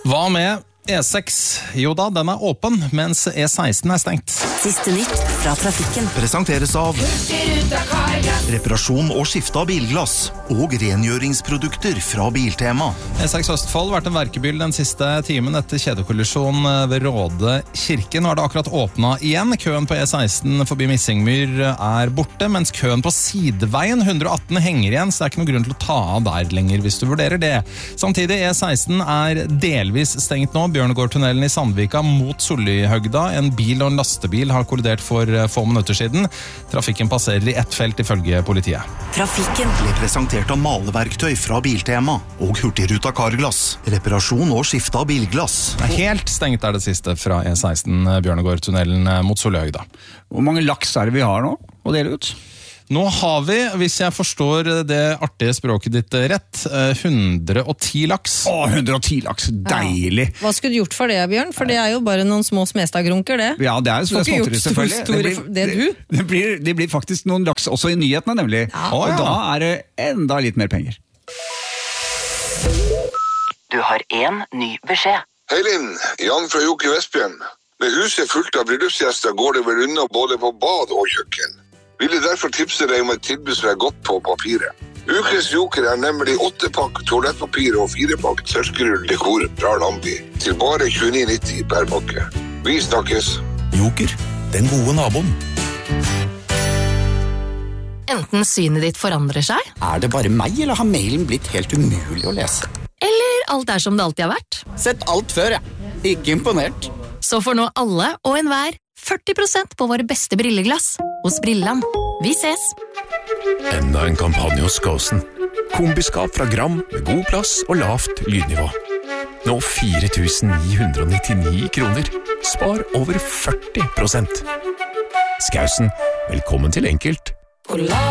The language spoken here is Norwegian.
Hva med E6? Jo da, den er åpen, mens E16 er stengt. Siste nytt fra trafikken. Presenteres av reparasjon og skifte av bilglass og rengjøringsprodukter fra Biltema. E6 Østfold har vært en verkebyll den siste timen etter kjedekollisjon ved Råde kirke. Nå er det akkurat åpnet igjen. Køen på E16 forbi Missingmyr er borte, mens køen på sideveien 118 henger igjen, så det er ikke noe grunn til å ta av der lenger hvis du vurderer det. Samtidig, E16 er delvis stengt nå. Bjørnegårdtunnelen i Sandvika mot Solihøgda. En bil og en lastebil har kollidert for få minutter siden. Trafikken passerer i ett felt ifølge politiet. Trafikken Ble presentert av maleverktøy fra Biltema og Hurtigruta Carglass. Reparasjon og skifte av bilglass. Helt stengt er det siste fra E16 Bjørnegårdtunnelen mot Solihøgda. Hvor mange laks er det vi har nå å dele ut? Nå har vi, hvis jeg forstår det artige språket ditt rett, 110 laks. 110 laks, deilig! Hva skulle du gjort for det, Bjørn? For det er jo bare noen små smestadgrunker, det. Ja, det er jo Får ikke småtteri, gjort selvfølgelig. Det blir faktisk noen laks også i nyhetene, nemlig. Ja. Og da er det enda litt mer penger. Du har en ny beskjed. Hei Linn, Jan fra Joker Vestbjørn. Med huset fullt av bryllupsgjester går det vel unna både på bad og kjøkken. Ville derfor tipse deg om et tilbud som er godt på papiret. Ukens Joker er nemlig 8-pakk toalettpapir og 4-pakk tørkerull dekor fra Lambi til bare 29,90 per pakke. Vi snakkes. Joker, den gode naboen. Enten synet ditt forandrer seg, Er det bare meg, eller har mailen blitt helt umulig å lese? eller alt er som det alltid har vært. Sett alt før, jeg. Ikke imponert. Så får nå alle og enhver 40% på våre beste brilleglass hos Brilland. Vi ses! Enda en kampanje hos Skåsen. Kombiskap fra Gram med god plass og lavt lydnivå. Nå 4.999 kroner. Spar over 40%. Skåsen, velkommen til enkelt.